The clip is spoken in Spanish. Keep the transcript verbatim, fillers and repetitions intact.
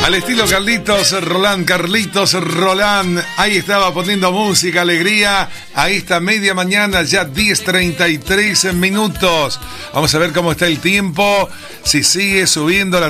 Al estilo Carlitos Roland, Carlitos Roland, ahí estaba poniendo música, alegría, ahí está media mañana, ya diez treinta y tres minutos. Vamos a ver cómo está el tiempo, si sigue subiendo la